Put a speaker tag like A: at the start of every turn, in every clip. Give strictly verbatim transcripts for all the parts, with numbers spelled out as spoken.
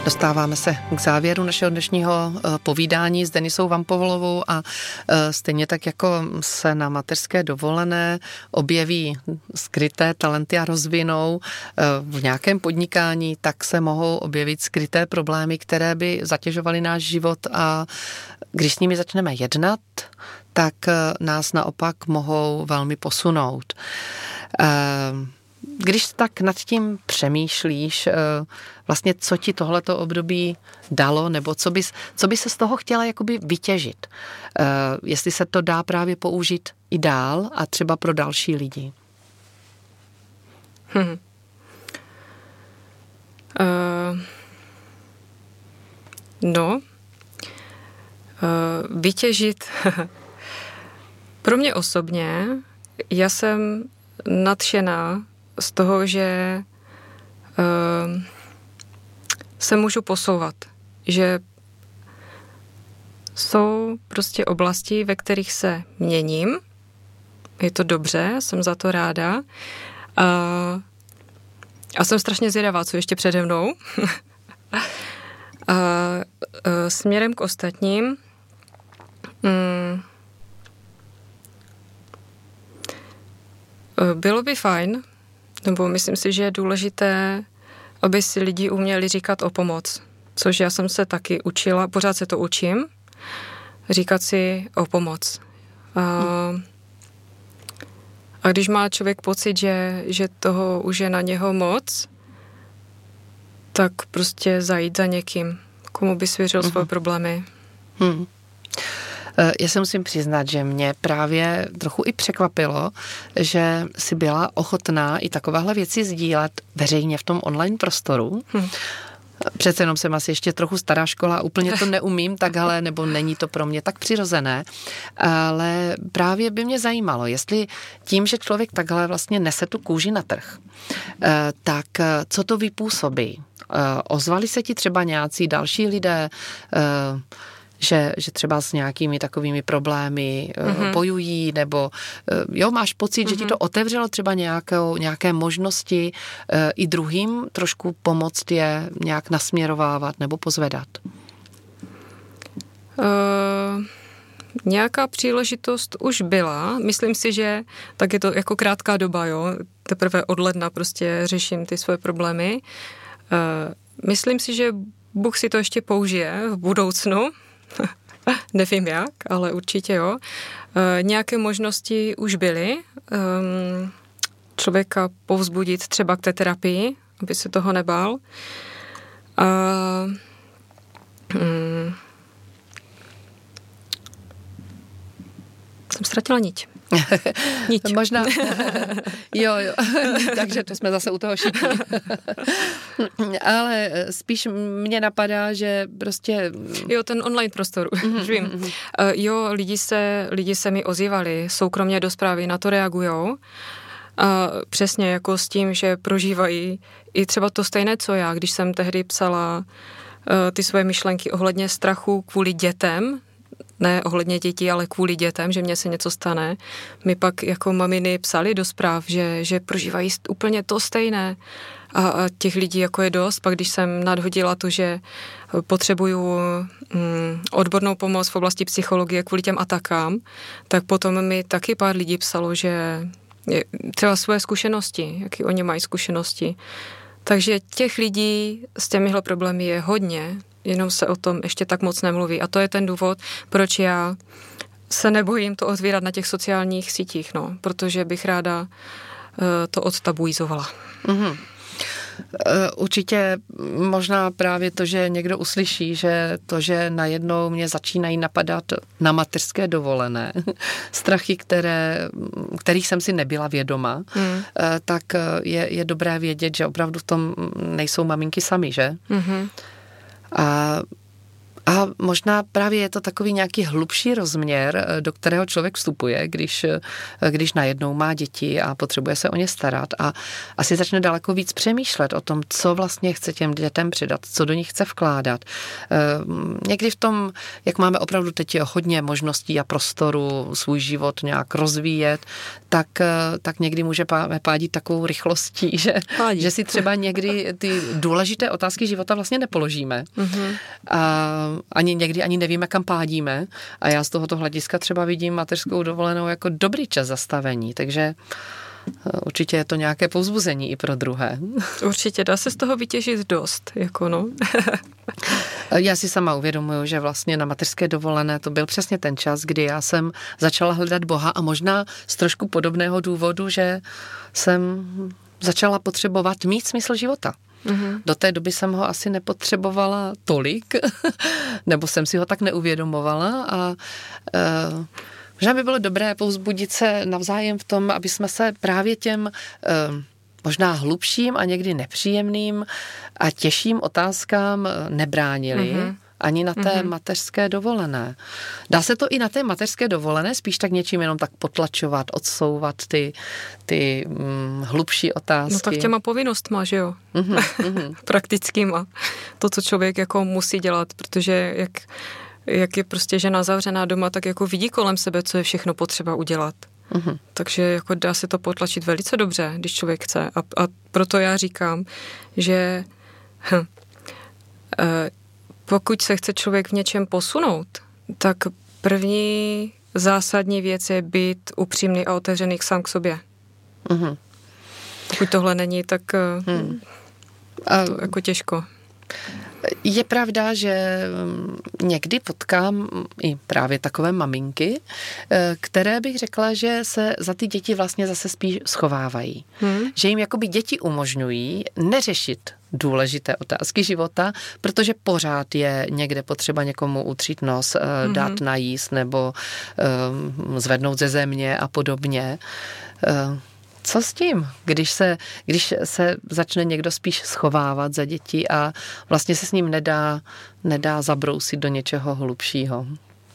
A: Dostáváme se k závěru našeho dnešního povídání s Denisou Vampovalovou a stejně tak, jako se na mateřské dovolené objeví skryté talenty a rozvinou v nějakém podnikání, tak se mohou objevit skryté problémy, které by zatěžovaly náš život, a když s nimi začneme jednat, tak nás naopak mohou velmi posunout. Když tak nad tím přemýšlíš, vlastně co ti tohleto období dalo, nebo co bys, co by se z toho chtěla jakoby vytěžit, jestli se to dá právě použít i dál a třeba pro další lidi.
B: Hmm. Uh, no, uh, vytěžit. Pro mě osobně, já jsem nadšená z toho, že uh, se můžu posouvat, že jsou prostě oblasti, ve kterých se měním. Je to dobře, jsem za to ráda. Uh, a jsem strašně zvědavá, co ještě přede mnou. a, uh, směrem k ostatním. Um, Bylo by fajn, nebo myslím si, že je důležité, aby si lidi uměli říkat o pomoc, což já jsem se taky učila, pořád se to učím, říkat si o pomoc. A, a když má člověk pocit, že, že toho už je na něho moc, tak prostě zajít za někým, komu by svěřil svoje problémy.
A: Hmm. Já se musím přiznat, že mě právě trochu i překvapilo, že jsi byla ochotná i takovéhle věci sdílet veřejně v tom online prostoru. Hmm. Přece jenom jsem asi ještě trochu stará škola, úplně to neumím takhle, nebo není to pro mě tak přirozené, ale právě by mě zajímalo, jestli tím, že člověk takhle vlastně nese tu kůži na trh, tak co to vypůsobí? Ozvali se ti třeba nějací další lidé, Že, že třeba s nějakými takovými problémy mm-hmm. bojují, nebo jo, máš pocit, mm-hmm. že ti to otevřelo třeba nějakou, nějaké možnosti i druhým trošku pomoct je nějak nasměrovávat nebo pozvedat?
B: Uh, nějaká příležitost už byla. Myslím si, že tak je to jako krátká doba, jo. Teprve od ledna prostě řeším ty svoje problémy. Uh, myslím si, že Bůh si to ještě použije v budoucnu. Nevím jak, ale určitě jo. E, nějaké možnosti už byly. E, člověka povzbudit třeba k té terapii, aby se toho nebál. A, mm, jsem ztratila niť. Niť.
A: Možná. Jo, jo. Takže to jsme zase u toho všichni. Ale spíš mě napadá, že prostě...
B: Jo, ten online prostor, už vím. Uh, jo, lidi se, lidi se mi ozývali, soukromně do zprávy, na to reagujou. A přesně jako s tím, že prožívají i třeba to stejné, co já, když jsem tehdy psala uh, ty svoje myšlenky ohledně strachu kvůli dětem, ne ohledně dětí, ale kvůli dětem, že mně se něco stane. My pak jako maminy psali do zpráv, že, že prožívají úplně to stejné. A, a těch lidí jako je dost. Pak když jsem nadhodila to, že potřebuju mm, odbornou pomoc v oblasti psychologie kvůli těm atakám, tak potom mi taky pár lidí psalo, že je, třeba svoje zkušenosti, jaký oni mají zkušenosti. Takže těch lidí s těmihle problémy je hodně, jenom se o tom ještě tak moc nemluví. A to je ten důvod, proč já se nebojím to otvírat na těch sociálních sítích, no, protože bych ráda uh, to odtabuizovala. Mm-hmm.
A: Určitě možná právě to, že někdo uslyší, že to, že najednou mě začínají napadat na mateřské dovolené strachy, které, kterých jsem si nebyla vědoma, mm. tak je, je dobré vědět, že opravdu v tom nejsou maminky sami, že? Mm-hmm. A A možná právě je to takový nějaký hlubší rozměr, do kterého člověk vstupuje, když, když najednou má děti a potřebuje se o ně starat a asi začne daleko víc přemýšlet o tom, co vlastně chce těm dětem přidat, co do nich chce vkládat. Někdy v tom, jak máme opravdu teď hodně možností a prostoru svůj život nějak rozvíjet, tak, tak někdy může pádit takovou rychlostí, že, že si třeba někdy ty důležité otázky života vlastně nepoložíme. Mm-hmm. A ani někdy ani nevíme, kam pádíme a já z tohoto hlediska třeba vidím mateřskou dovolenou jako dobrý čas zastavení, takže určitě je to nějaké povzbuzení i pro druhé.
B: Určitě, dá se z toho vytěžit dost, jako no.
A: Já si sama uvědomuji, že vlastně na mateřské dovolené to byl přesně ten čas, kdy já jsem začala hledat Boha a možná z trošku podobného důvodu, že jsem začala potřebovat mít smysl života. Mm-hmm. Do té doby jsem ho asi nepotřebovala tolik, nebo jsem si ho tak neuvědomovala a e, možná by bylo dobré povzbudit se navzájem v tom, aby jsme se právě těm e, možná hlubším a někdy nepříjemným a těžším otázkám nebránili. Mm-hmm. Ani na té mm-hmm. mateřské dovolené. Dá se to i na té mateřské dovolené spíš tak něčím jenom tak potlačovat, odsouvat ty, ty mm, hlubší otázky?
B: No tak těma povinnostma, že jo? Mm-hmm. Praktickýma. To, co člověk jako musí dělat, protože jak, jak je prostě žena zavřená doma, tak jako vidí kolem sebe, co je všechno potřeba udělat. Mm-hmm. Takže jako dá se to potlačit velice dobře, když člověk chce. A, a proto já říkám, že hm, uh, pokud se chce člověk v něčem posunout, tak první zásadní věc je být upřímný a otevřený sám k sobě. Mm-hmm. Pokud tohle není, tak mm. to jako těžko.
A: Je pravda, že někdy potkám i právě takové maminky, které bych řekla, že se za ty děti vlastně zase spíš schovávají. Hmm. Že jim jakoby děti umožňují neřešit důležité otázky života, protože pořád je někde potřeba někomu utřít nos, hmm. dát najíst nebo um, zvednout ze země a podobně. Uh, Co s tím, když se, když se začne někdo spíš schovávat za děti a vlastně se s ním nedá, nedá zabrousit do něčeho hlubšího?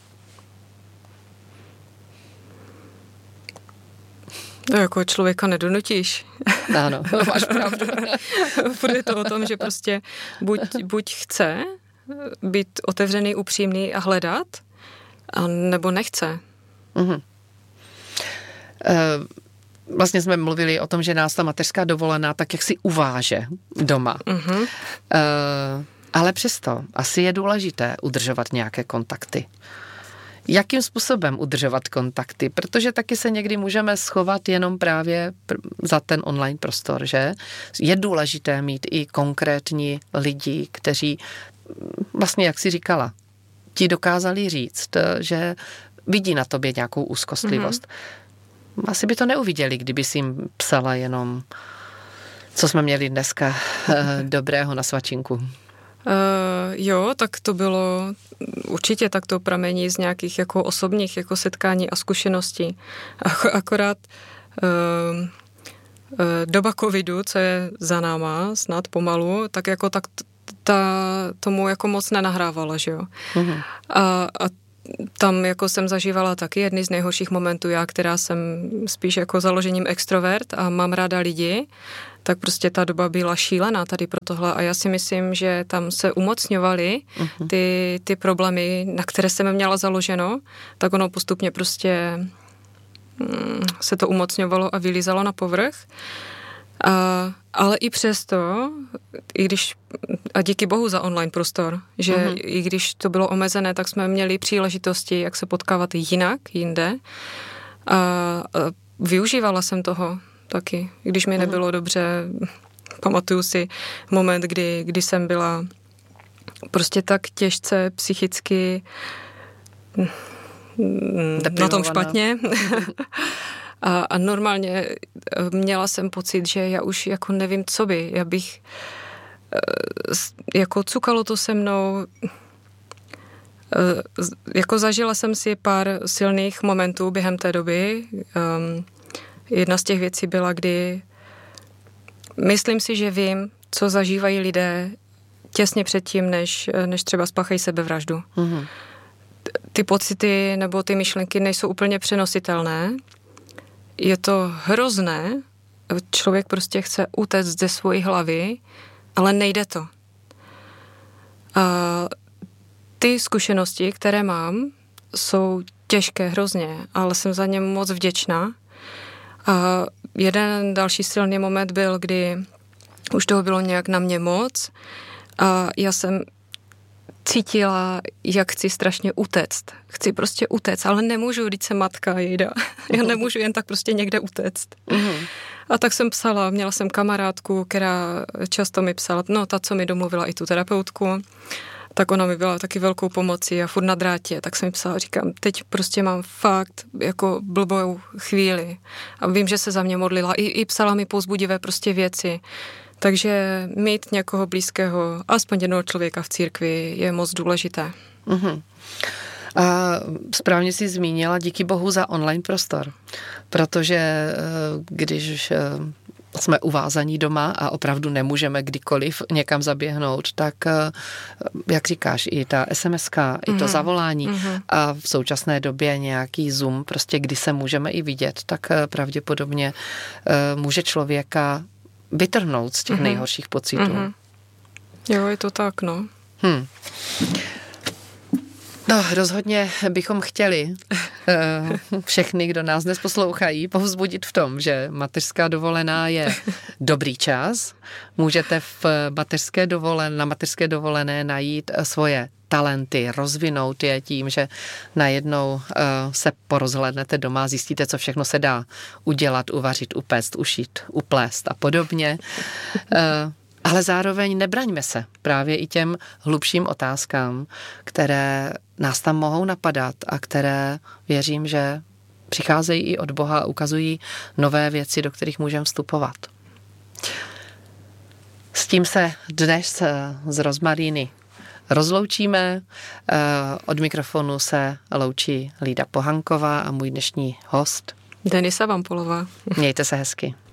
B: To jako člověka nedonutíš.
A: Ano, máš pravdu.
B: Bude to o tom, že prostě buď, buď chce být otevřený, upřímný a hledat, a nebo nechce. Uh-huh.
A: Uh, Vlastně jsme mluvili o tom, že nás ta mateřská dovolená tak jak si uváže doma. Uh-huh. Uh, ale přesto asi je důležité udržovat nějaké kontakty. Jakým způsobem udržovat kontakty? Protože taky se někdy můžeme schovat jenom právě za ten online prostor, že? Je důležité mít i konkrétní lidi, kteří vlastně, jak jsi říkala, ti dokázali říct, že vidí na tobě nějakou úzkostlivost. Uh-huh. Asi by to neuviděli, kdyby si jim psala jenom, co jsme měli dneska dobrého na svačinku. Uh,
B: jo, tak to bylo, určitě tak to pramení z nějakých jako osobních jako setkání a zkušeností. Akorát uh, uh, doba covidu, co je za náma, snad pomalu, tak jako tak ta, tomu jako moc nenahrávala, že jo. Uh-huh. A, a tam jako jsem zažívala taky jedny z nejhorších momentů, já, která jsem spíš jako založením extrovert a mám ráda lidi, tak prostě ta doba byla šílená tady pro tohle a já si myslím, že tam se umocňovaly uh-huh. ty, ty problémy, na které jsem měla založeno, tak ono postupně prostě mm, se to umocňovalo a vylízalo na povrch. A, ale i přesto, i když, a díky bohu za online prostor, že uh-huh. i když to bylo omezené, tak jsme měli příležitosti, jak se potkávat jinak, jinde. A, a využívala jsem toho taky, když mi uh-huh. nebylo dobře. Pamatuju si moment, kdy, kdy jsem byla prostě tak těžce psychicky na tom špatně. A, a normálně měla jsem pocit, že já už jako nevím, co by. Já bych jako cukalo to se mnou. Jako zažila jsem si pár silných momentů během té doby. Um, jedna z těch věcí byla, kdy myslím si, že vím, co zažívají lidé těsně předtím, než, než třeba spáchají sebevraždu. Mm-hmm. Ty pocity nebo ty myšlenky nejsou úplně přenositelné. Je to hrozné. Člověk prostě chce utéct ze svojí hlavy, ale nejde to. A ty zkušenosti, které mám, jsou těžké hrozně, ale jsem za ně moc vděčná. A jeden další silný moment byl, kdy už toho bylo nějak na mě moc a já jsem cítila, jak chci strašně utéct. Chci prostě utéct, ale nemůžu, když jsem matka jejda. Já nemůžu jen tak prostě někde utéct. Mm-hmm. A tak jsem psala, měla jsem kamarádku, která často mi psala, no ta, co mi domluvila i tu terapeutku, tak ona mi byla taky velkou pomocí a furt na drátě, tak jsem mi psala, říkám, teď prostě mám fakt jako blbou chvíli a vím, že se za mě modlila i, i psala mi povzbudivé prostě věci. Takže mít někoho blízkého, aspoň jednoho člověka v církvi je moc důležité.
A: Mm-hmm. A správně jsi zmínila, díky Bohu za online prostor, protože když jsme uvázaní doma a opravdu nemůžeme kdykoliv někam zaběhnout, tak jak říkáš, i ta es em eska, mm-hmm. i to zavolání mm-hmm. a v současné době nějaký Zoom, prostě kdy se můžeme i vidět, tak pravděpodobně může člověka vytrhnout z těch mm-hmm. nejhorších pocitů. Mm-hmm.
B: Jo, je to tak, no.
A: Hmm. No, rozhodně bychom chtěli uh, všechny, kdo nás dnes poslouchají, povzbudit v tom, že mateřská dovolená je dobrý čas. Můžete v mateřské dovolené, na mateřské dovolené najít svoje talenty, rozvinout je tím, že najednou uh, se porozhlédnete doma, zjistíte, co všechno se dá udělat, uvařit, upéct, ušít, uplést a podobně. Uh, ale zároveň nebraňme se právě i těm hlubším otázkám, které nás tam mohou napadat a které věřím, že přicházejí i od Boha a ukazují nové věci, do kterých můžeme vstupovat. S tím se dnes z Rozmaríny rozloučíme. Od mikrofonu se loučí Lída Pohanková a můj dnešní host
B: Denisa Vampolová.
A: Mějte se hezky.